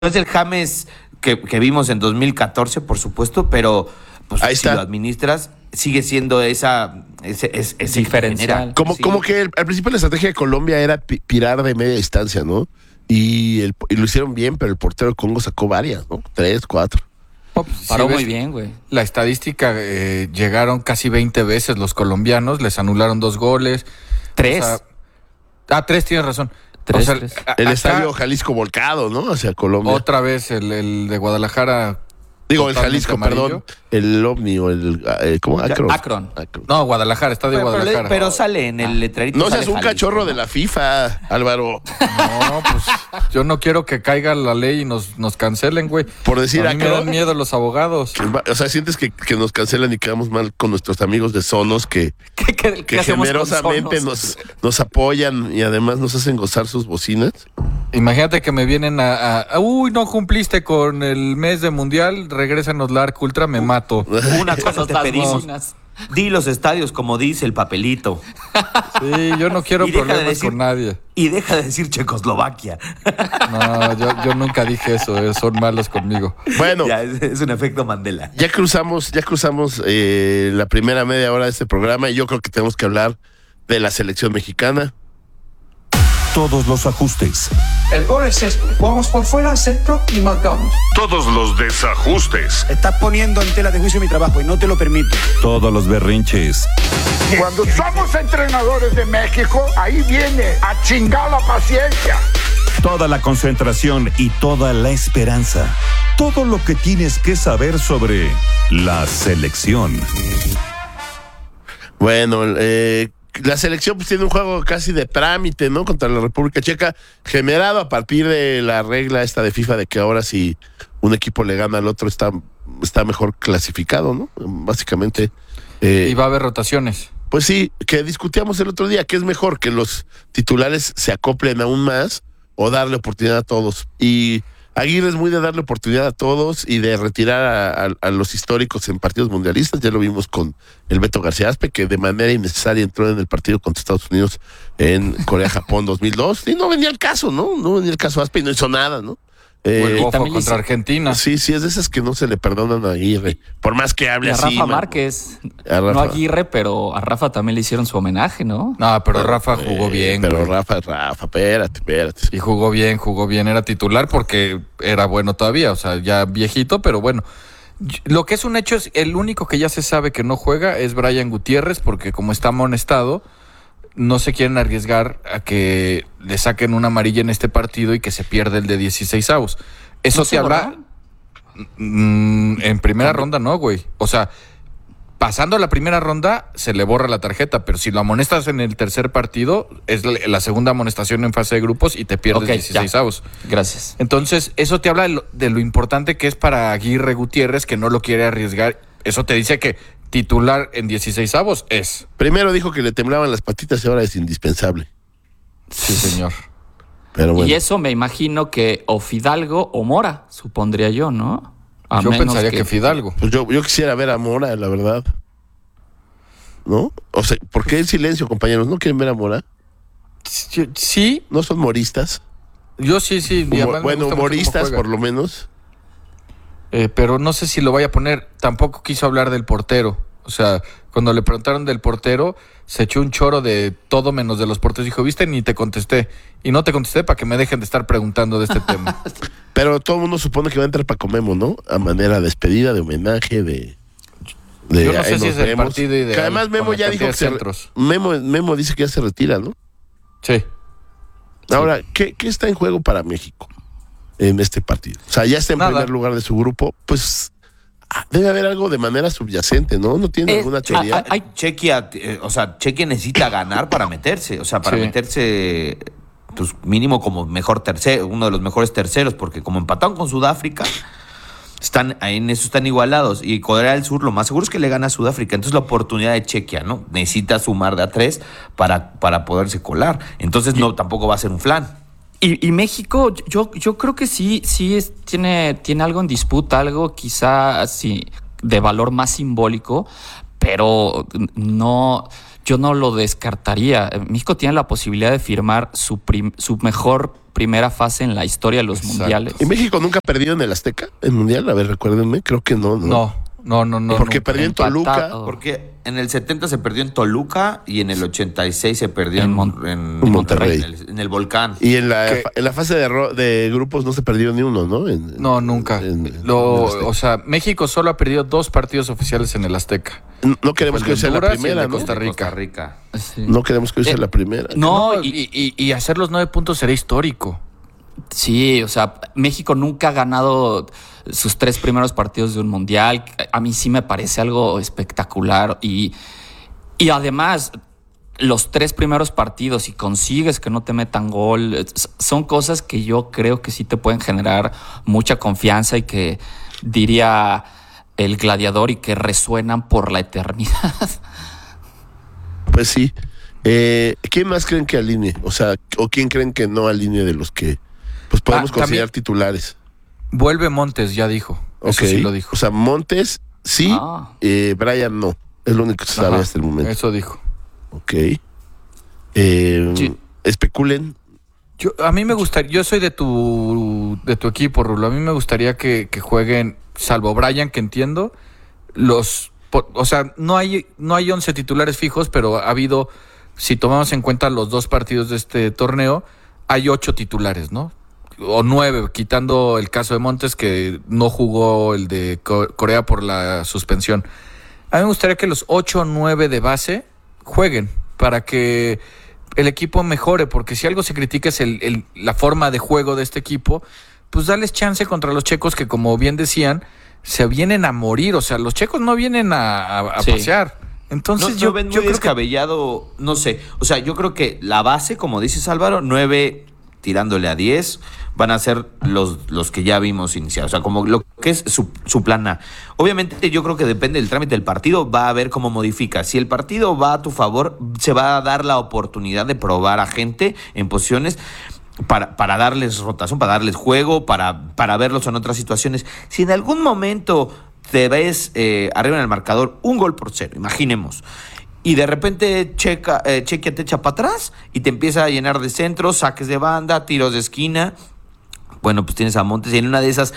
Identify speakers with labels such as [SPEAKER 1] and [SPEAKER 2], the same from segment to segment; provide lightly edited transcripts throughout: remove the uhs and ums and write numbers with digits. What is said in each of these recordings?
[SPEAKER 1] es el James que vimos en 2014, por supuesto, pero pues,
[SPEAKER 2] ahí
[SPEAKER 1] si
[SPEAKER 2] está.
[SPEAKER 1] lo administras, sigue siendo ese
[SPEAKER 3] diferencial.
[SPEAKER 2] Como que al principio la estrategia de Colombia era pirar de media distancia, ¿no? Y lo hicieron bien, pero el portero de Congo sacó varias, ¿no? 3, 4.
[SPEAKER 3] Paró muy bien, güey.
[SPEAKER 4] La estadística, llegaron casi 20 veces los colombianos, les anularon 2 goles.
[SPEAKER 3] 3.
[SPEAKER 4] O sea, 3, tienes razón.
[SPEAKER 3] Tres,
[SPEAKER 4] O sea,
[SPEAKER 3] tres.
[SPEAKER 2] El
[SPEAKER 4] acá,
[SPEAKER 2] estadio Jalisco volcado, ¿no? Hacia Colombia.
[SPEAKER 4] otra vez el de Guadalajara.
[SPEAKER 2] Digo, el
[SPEAKER 4] totalmente
[SPEAKER 2] Jalisco,
[SPEAKER 4] amarillo.
[SPEAKER 2] perdón. El Ovni o ¿cómo?
[SPEAKER 3] Akron.
[SPEAKER 4] No, Guadalajara, estadio
[SPEAKER 1] Pero,
[SPEAKER 4] Guadalajara.
[SPEAKER 1] pero sale en el letrerito.
[SPEAKER 2] No
[SPEAKER 1] sale
[SPEAKER 2] seas un
[SPEAKER 1] Jalisco,
[SPEAKER 2] cachorro
[SPEAKER 1] ¿no?
[SPEAKER 2] de la FIFA, Álvaro.
[SPEAKER 4] No, pues yo no quiero que caiga la ley y nos cancelen, güey.
[SPEAKER 2] Por decir
[SPEAKER 4] A mí me
[SPEAKER 2] Akron.
[SPEAKER 4] dan miedo los abogados.
[SPEAKER 2] O sea, sientes que nos cancelan y quedamos mal con nuestros amigos de Sonos que
[SPEAKER 3] ¿Qué hacemos con
[SPEAKER 2] generosamente
[SPEAKER 3] Sonos?
[SPEAKER 2] nos apoyan y además nos hacen gozar sus bocinas.
[SPEAKER 4] Imagínate que me vienen uy, no cumpliste con el mes de mundial, regrésanos la Arc Ultra, me mato.
[SPEAKER 1] Una cosa te
[SPEAKER 3] Las
[SPEAKER 1] pedimos.
[SPEAKER 3] bocinas.
[SPEAKER 1] Di los estadios como dice el papelito.
[SPEAKER 4] Sí, yo no quiero
[SPEAKER 1] Y deja de
[SPEAKER 4] problemas
[SPEAKER 1] decir-
[SPEAKER 4] con nadie.
[SPEAKER 1] Y deja de decir Checoslovaquia.
[SPEAKER 4] No, yo nunca dije eso, son malos conmigo.
[SPEAKER 2] Bueno,
[SPEAKER 1] Ya, es un efecto Mandela.
[SPEAKER 2] ya cruzamos la primera media hora de este programa y yo creo que tenemos que hablar de la selección mexicana.
[SPEAKER 5] Todos los ajustes,
[SPEAKER 6] El gol es esto. Jugamos por fuera, centro y marcamos.
[SPEAKER 5] todos los desajustes,
[SPEAKER 7] Estás poniendo en tela de juicio mi trabajo y no te lo permito.
[SPEAKER 5] todos los berrinches,
[SPEAKER 6] Cuando somos entrenadores de México, ahí viene a chingar la paciencia.
[SPEAKER 5] toda la concentración y toda la esperanza. Todo lo que tienes que saber sobre la selección.
[SPEAKER 2] Bueno, la selección pues tiene un juego casi de trámite, ¿no? Contra la República Checa, generado a partir de la regla esta de FIFA de que ahora si un equipo le gana al otro está mejor clasificado, ¿no? Básicamente.
[SPEAKER 4] Y va a haber rotaciones.
[SPEAKER 2] Pues sí, que discutíamos el otro día, que es mejor que los titulares se acoplen aún más o darle oportunidad a todos. Y Aguirre es muy de darle oportunidad a todos y de retirar a los históricos en partidos mundialistas. Ya lo vimos con el Beto García Aspe, que de manera innecesaria entró en el partido contra Estados Unidos en Corea-Japón 2002. Y no venía el caso, ¿no? No venía el caso Aspe y no hizo nada, ¿no?
[SPEAKER 4] O el Bofo
[SPEAKER 3] también
[SPEAKER 4] contra
[SPEAKER 3] dice-
[SPEAKER 4] Argentina.
[SPEAKER 2] Sí, es de esas que no se le perdonan a Aguirre. Por más que
[SPEAKER 3] Y
[SPEAKER 2] hable
[SPEAKER 3] a
[SPEAKER 2] así.
[SPEAKER 3] Rafa
[SPEAKER 2] man.
[SPEAKER 3] Márquez.
[SPEAKER 2] A Rafa.
[SPEAKER 3] No a Aguirre, pero a Rafa también le hicieron su homenaje, ¿no?
[SPEAKER 4] No, pero Rafa jugó bien.
[SPEAKER 2] Pero
[SPEAKER 4] güey.
[SPEAKER 2] Rafa, espérate.
[SPEAKER 4] Y jugó bien, era titular porque era bueno todavía, o sea, ya viejito, pero bueno. Lo que es un hecho es, el único que ya se sabe que no juega es Brian Gutiérrez, porque como está amonestado, no se quieren arriesgar a que le saquen una amarilla en este partido y que se pierda el de 16avos. Eso
[SPEAKER 3] ¿No
[SPEAKER 4] te
[SPEAKER 3] se
[SPEAKER 4] habla... En primera ronda no, güey. O sea, pasando la primera ronda se le borra la tarjeta, pero si lo amonestas en el tercer partido, es la segunda amonestación en fase de grupos y te pierdes
[SPEAKER 3] Ok,
[SPEAKER 4] 16avos.
[SPEAKER 3] Gracias.
[SPEAKER 4] Entonces, eso te habla de lo importante que es para Aguirre Gutiérrez, que no lo quiere arriesgar. Eso te dice que titular en 16avos es.
[SPEAKER 2] Primero dijo que le temblaban las patitas y ahora es indispensable.
[SPEAKER 4] Sí, señor.
[SPEAKER 2] Pero bueno.
[SPEAKER 3] Y eso me imagino que o Fidalgo o Mora, supondría yo, ¿no? A
[SPEAKER 4] Yo
[SPEAKER 3] menos
[SPEAKER 4] pensaría que Fidalgo.
[SPEAKER 2] Pues yo quisiera ver a Mora, la verdad. ¿No? O sea, ¿por qué el silencio, compañeros? ¿No quieren ver a Mora?
[SPEAKER 4] Sí,
[SPEAKER 2] ¿No son moristas?
[SPEAKER 4] yo sí. Y además me
[SPEAKER 2] Bueno,
[SPEAKER 4] gusta mucho cómo
[SPEAKER 2] humoristas
[SPEAKER 4] juega.
[SPEAKER 2] por lo menos.
[SPEAKER 4] Pero no sé si lo vaya a poner. Tampoco quiso hablar del portero. O sea, cuando le preguntaron del portero, se echó un choro de todo menos de los porteros. Dijo, ¿viste? Ni te contesté. Y no te contesté para que me dejen de estar preguntando de este tema.
[SPEAKER 2] Pero todo el mundo supone que va a entrar Paco Memo, ¿no? A manera de despedida, de homenaje, de
[SPEAKER 4] Yo no
[SPEAKER 2] ahí
[SPEAKER 4] sé si
[SPEAKER 2] nos
[SPEAKER 4] es el
[SPEAKER 2] vemos.
[SPEAKER 4] partido ideal.
[SPEAKER 2] Que además Memo
[SPEAKER 4] con la
[SPEAKER 2] ya dijo
[SPEAKER 4] cantidad
[SPEAKER 2] que
[SPEAKER 4] de centros.
[SPEAKER 2] Memo dice que ya se retira, ¿no?
[SPEAKER 4] Sí.
[SPEAKER 2] Ahora, ¿qué está en juego para México en este partido? O sea, ya está en
[SPEAKER 4] Nada.
[SPEAKER 2] primer lugar de su grupo, pues debe haber algo de manera subyacente, ¿no? ¿No tiene alguna teoría?
[SPEAKER 1] Chequia, Chequia necesita ganar para meterse, o sea, para
[SPEAKER 4] Sí.
[SPEAKER 1] meterse, pues mínimo como mejor tercero, uno de los mejores terceros, porque como empataron con Sudáfrica, en eso están igualados. Y Corea del Sur, lo más seguro es que le gana a Sudáfrica. Entonces la oportunidad de Chequia, ¿no? Necesita sumar de a 3 para poderse colar. Entonces no, tampoco va a ser un flan.
[SPEAKER 3] Y México, yo creo que sí tiene algo en disputa, algo quizá así de valor más simbólico, pero no. yo no lo descartaría. México tiene la posibilidad de firmar su mejor primera fase en la historia de los mundiales.
[SPEAKER 2] ¿Y México nunca ha perdido en el Azteca, el mundial? A ver, recuérdenme, creo que no.
[SPEAKER 4] No.
[SPEAKER 2] Porque
[SPEAKER 4] nunca.
[SPEAKER 2] perdió en Toluca.
[SPEAKER 1] Porque en el 70 se perdió en Toluca y en el 86 se perdió en
[SPEAKER 2] Monterrey.
[SPEAKER 1] En el Volcán.
[SPEAKER 2] Y en la fase de grupos no se perdió ni uno, ¿no?
[SPEAKER 4] No, nunca. O sea, México solo ha perdido 2 partidos oficiales en el Azteca.
[SPEAKER 2] No queremos que hoy sea la primera, ¿no?
[SPEAKER 4] Costa Rica.
[SPEAKER 3] Sí.
[SPEAKER 2] No queremos que hoy sea la primera.
[SPEAKER 3] No,
[SPEAKER 4] y hacer los 9 puntos sería histórico.
[SPEAKER 3] Sí, o sea, México nunca ha ganado sus 3 primeros partidos de un mundial. A mí sí me parece algo espectacular. Y además, los 3 primeros partidos, si consigues que no te metan gol, son cosas que yo creo que sí te pueden generar mucha confianza y que diría el gladiador y que resuenan por la eternidad.
[SPEAKER 2] Pues sí. ¿Quién más creen que alinee? O sea, ¿o quién creen que no alinee de los que pues podemos considerar
[SPEAKER 4] también
[SPEAKER 2] titulares?
[SPEAKER 4] Vuelve Montes, ya dijo. Eso sí lo dijo.
[SPEAKER 2] O sea, Montes sí, Brian no. Es lo único que se sabe hasta el momento.
[SPEAKER 4] Eso dijo.
[SPEAKER 2] Ok. Especulen.
[SPEAKER 4] A mí me gustaría, yo soy de tu equipo, Rulo. A mí me gustaría que jueguen, salvo Brian, que entiendo, o sea, no hay 11 titulares fijos, pero ha habido, si tomamos en cuenta los 2 partidos de este torneo, hay 8 titulares, ¿no? O 9, quitando el caso de Montes, que no jugó el de Corea por la suspensión. A mí me gustaría que los 8 o 9 de base jueguen para que el equipo mejore, porque si algo se critica es la forma de juego de este equipo, pues darles chance contra los checos que, como bien decían, se vienen a morir. O sea, los checos no vienen a pasear. Entonces
[SPEAKER 1] yo ven muy descabellado, no sé. O sea, yo creo que la base, como dices Álvaro, 9 tirándole a 10, van a ser los que ya vimos iniciar. O sea, como lo que es su plan A. Obviamente yo creo que depende del trámite del partido, va a ver cómo modifica. Si el partido va a tu favor, se va a dar la oportunidad de probar a gente en posiciones para darles rotación, para darles juego, para verlos en otras situaciones. Si en algún momento te ves arriba en el marcador 1-0, imaginemos, y de repente Chequia te echa para atrás y te empieza a llenar de centros, saques de banda, tiros de esquina, bueno, pues tienes a Montes, y en una de esas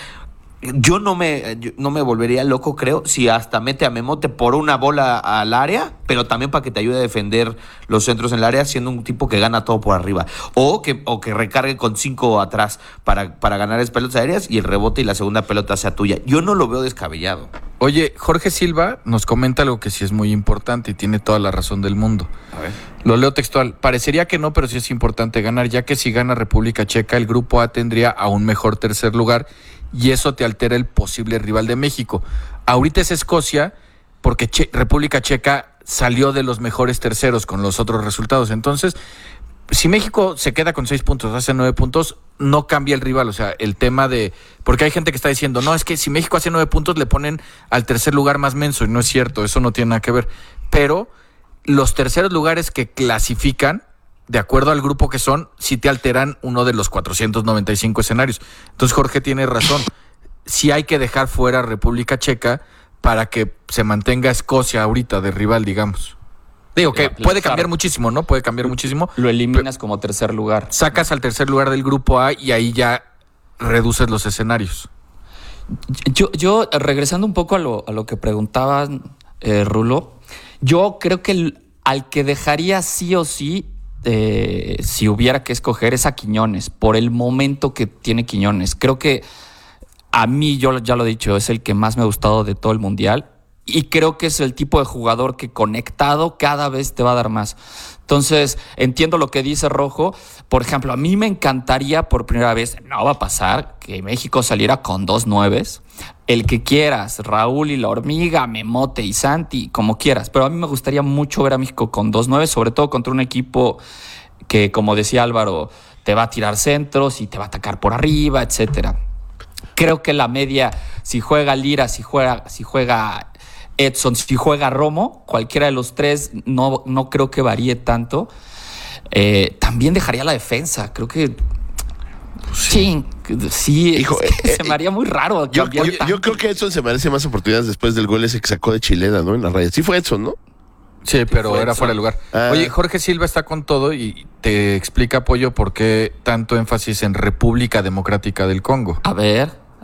[SPEAKER 1] yo no me volvería loco, creo, si hasta mete a Memote por una bola al área, pero también para que te ayude a defender los centros en el área, siendo un tipo que gana todo por arriba, o que recargue con 5 atrás para ganar esas pelotas aéreas y el rebote y la segunda pelota sea tuya. Yo no lo veo descabellado.
[SPEAKER 4] Oye, Jorge Silva nos comenta algo que sí es muy importante y tiene toda la razón del mundo.
[SPEAKER 1] A ver.
[SPEAKER 4] Lo leo textual. Parecería que no, pero sí es importante ganar, ya que si gana República Checa, el grupo A tendría a un mejor tercer lugar y eso te altera el posible rival de México. Ahorita es Escocia porque República Checa salió de los mejores terceros con los otros resultados. Entonces, si México se queda con 6 puntos, hace 9 puntos, no cambia el rival. O sea, el tema de... Porque hay gente que está diciendo, no, es que si México hace 9 puntos le ponen al tercer lugar más menso. Y no es cierto, eso no tiene nada que ver. Pero los terceros lugares que clasifican, de acuerdo al grupo que son, sí te alteran uno de los 495 escenarios. Entonces Jorge tiene razón. Sí hay que dejar fuera a República Checa para que se mantenga Escocia ahorita de rival, digamos. Digo que puede cambiar muchísimo, ¿no? Puede cambiar muchísimo.
[SPEAKER 3] Lo eliminas como tercer lugar.
[SPEAKER 4] Sacas al tercer lugar del grupo A y ahí ya reduces los escenarios.
[SPEAKER 3] Yo regresando un poco a lo que preguntabas, Rulo, yo creo que al que dejaría sí o sí, si hubiera que escoger, es a Quiñones, por el momento que tiene Quiñones. Creo que a mí, yo ya lo he dicho, es el que más me ha gustado de todo el Mundial. Y creo que es el tipo de jugador que conectado cada vez te va a dar más. Entonces, entiendo lo que dice Rojo. Por ejemplo, a mí me encantaría por primera vez, no va a pasar, que México saliera con 2 9s. El que quieras, Raúl y la Hormiga, Memote y Santi, como quieras. Pero a mí me gustaría mucho ver a México con 2 9s, sobre todo contra un equipo que, como decía Álvaro, te va a tirar centros y te va a atacar por arriba, etcétera. Creo que la media, si juega Lira, si juega Edson, si juega Romo, cualquiera de los 3, no creo que varíe tanto. También dejaría la defensa. Creo que sí,
[SPEAKER 2] hijo,
[SPEAKER 3] se me haría muy raro.
[SPEAKER 2] Yo creo que Edson se merece más oportunidades después del gol ese que sacó de chilena, ¿no? En la raya. Sí fue Edson, ¿no?
[SPEAKER 4] Sí, pero
[SPEAKER 3] fue
[SPEAKER 4] era
[SPEAKER 3] eso.
[SPEAKER 4] fuera de lugar. Oye, Jorge Silva está con todo y te explica, Pollo, por qué tanto énfasis en República Democrática del Congo.
[SPEAKER 3] A ver.